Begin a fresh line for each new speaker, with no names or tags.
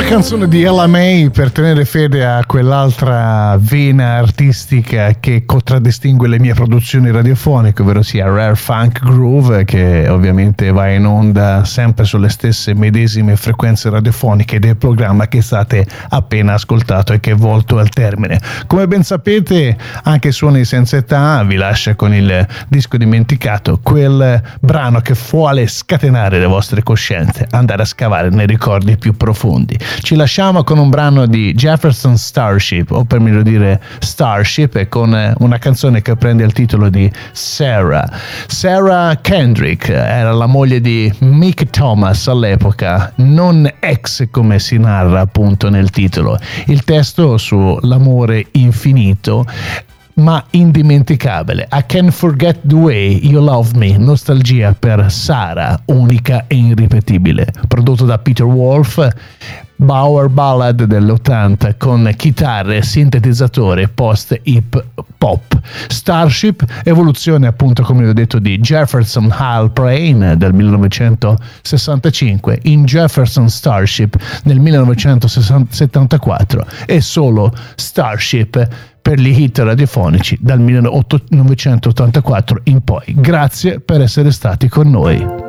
Canzone di Ella May per tenere fede a quell'altra vena artistica che contraddistingue le mie produzioni radiofoniche, ovvero sia Rare Funk Groove, che ovviamente va in onda sempre sulle stesse medesime frequenze radiofoniche del programma che state appena ascoltato e che è volto al termine. Come ben sapete, anche Suoni senza età vi lascia con il disco dimenticato, quel brano che vuole scatenare le vostre coscienze, andare a scavare nei ricordi più profondi. Ci lasciamo con un brano di Jefferson Starship, o per meglio dire Starship, e con una canzone che prende il titolo di Sarah. Sarah Kendrick era la moglie di Mick Thomas all'epoca, non ex come si narra appunto nel titolo. Il testo sull'amore infinito ma indimenticabile. I Can't Forget the Way You Love Me, nostalgia per Sarah, unica e irripetibile. Prodotto da Peter Wolf, Power Ballad dell'80 con chitarre, sintetizzatore, post-hip pop. Starship, evoluzione appunto come vi ho detto di Jefferson Airplane del 1965 in Jefferson Starship nel 1974 e solo Starship per gli hit radiofonici dal 1984 in poi. Grazie per essere stati con noi.